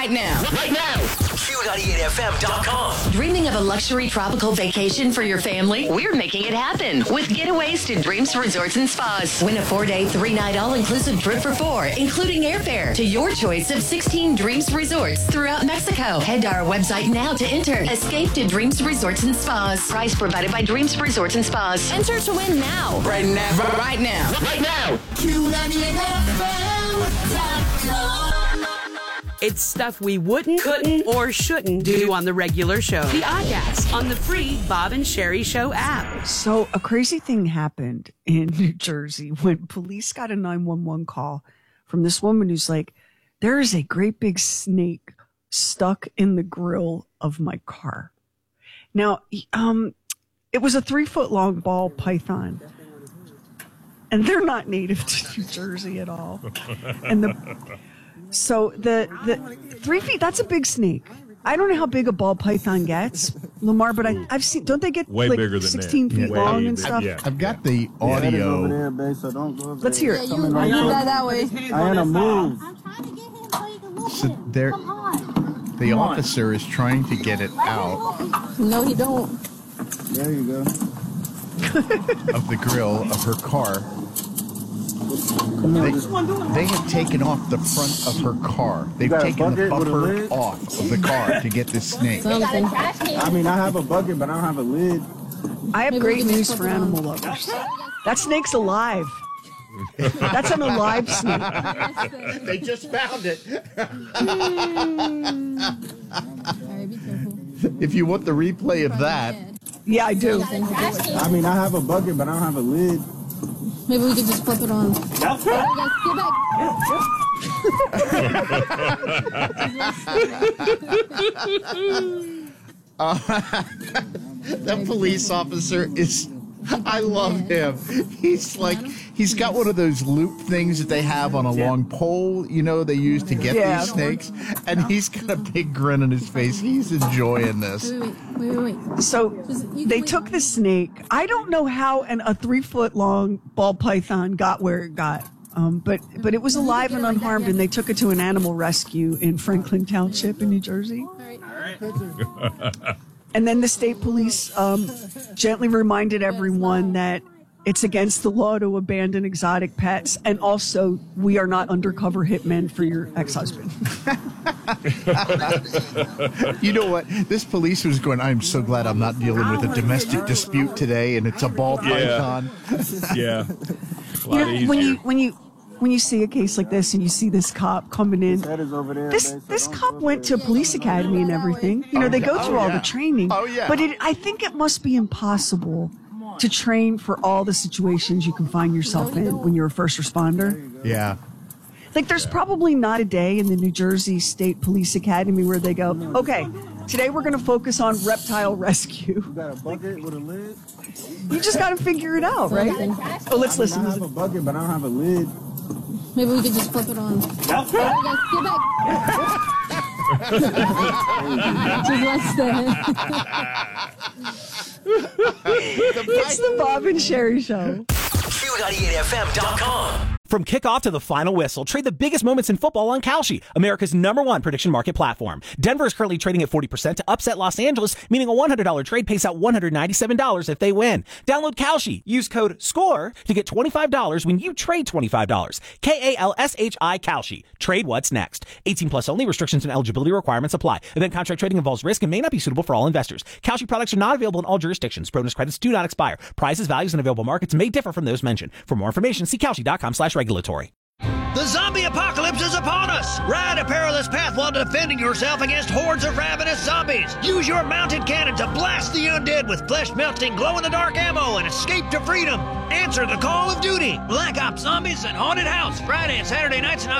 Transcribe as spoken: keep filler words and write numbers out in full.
right now. Right now. Q ninety-eight F M dot com. Dreaming of a luxury tropical vacation for your family? We're making it happen with Getaways to Dreams Resorts and Spas. Win a four-day, three-night all-inclusive trip for four, including airfare to your choice of sixteen Dreams Resorts throughout Mexico. Head to our website now to enter. Escape to Dreams Resorts and Spas. Price provided by Dreams Resorts and Spas. Enter to win now. Right now. Right now. Right now. Q ninety-eight F M dot com. It's stuff we wouldn't, couldn't, or shouldn't do on the regular show. The Oddcast on the free Bob and Sherry Show app. So a crazy thing happened in New Jersey when police got a nine one one call from this woman who's like, there is a great big snake stuck in the grill of my car. Now, um, it was a three foot long ball python. And they're not native to New Jersey at all. And the so the the three feet, that's a big snake. I don't know how big a ball python gets, Lamar, but I, I've seen, don't they get way like bigger than sixteen that. feet Way long and big- stuff? yeah. I've got the audio. Over there, babe, so don't go over Let's there. hear it. Coming right You through. that that way. Diana, move. I'm trying to get him so you can look So at him. there, Come on. the officer is trying to get it out No, he don't. There you go. of the grill of her car. Come They, on. Just, they have taken off the front of her car. They've got a taken the bucket with a bumper lid? off of the car to get this snake. Something. I mean, I have a bucket, but I don't have a lid. I have Maybe we great can news just for flip it on. animal lovers. That snake's alive. That's an alive snake. They just found it. Alright, be careful. If you want the replay of that, Yeah, I do. I mean, I have a bucket, but I don't have a lid. Maybe we could just flip it on. Hey, guys, get back. that police officer is, I love him. He's like, he's got one of those loop things that they have on a long pole, you know, they use to get Yeah. these snakes. And he's got a big grin on his face. He's enjoying this. Wait, wait, wait, wait, wait. So Just- you can they wait. took the snake. I don't know how an, a three foot long ball python got where it got, um, but but it was alive and unharmed, and they took it to an animal rescue in Franklin Township in New Jersey. And then the state police um, gently reminded everyone that it's against the law to abandon exotic pets, and also we are not undercover hitmen for your ex-husband. You know what? This police was going, I'm so glad I'm not dealing with a domestic dispute today, and it's a ball Yeah. python. Yeah. A You lot know, easier. when you when you when you see a case like this and you see this cop coming in, That is over there. this babe, so this don't cop go went to over police academy and everything. You know, they go Oh, through all yeah. the training. Oh, yeah. But it, I think it must be impossible to train for all the situations you can find yourself in when you're a first responder. Yeah. Like, there's probably not a day in the New Jersey State Police Academy where they go, okay, today we're going to focus on reptile rescue. You got a bucket with a lid? You just got to figure it out, right? Oh, let's I listen. mean, I have a bucket, but I don't have a lid. Maybe we could just flip it on. Hey, guys, get back. Just less than. It's the Bob and Sherry Show. Q ninety-eight F M dot com. From kickoff to the final whistle, trade the biggest moments in football on Kalshi, America's number one prediction market platform. Denver is currently trading at forty percent to upset Los Angeles, meaning a one hundred dollars trade pays out one hundred ninety-seven dollars if they win. Download Kalshi. Use code SCORE to get twenty-five dollars when you trade twenty-five dollars. K A L S H I Kalshi. Trade what's next. eighteen plus only. Restrictions and eligibility requirements apply. Event contract trading involves risk and may not be suitable for all investors. Kalshi products are not available in all jurisdictions. Bonus credits do not expire. Prices, values, and available markets may differ from those mentioned. For more information, see Kalshi.com slash regulatory. The zombie apocalypse is upon us! Ride a perilous path while defending yourself against hordes of ravenous zombies! Use your mounted cannon to blast the undead with flesh-melting, glow-in-the-dark ammo and escape to freedom! Answer the call of duty! Black Ops Zombies and Haunted House, Friday and Saturday nights in